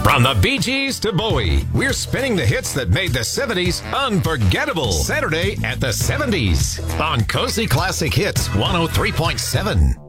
From the Bee Gees to Bowie, we're spinning the hits that made the 70s unforgettable. Saturday at the 70s on Cozy Classic Hits 103.7.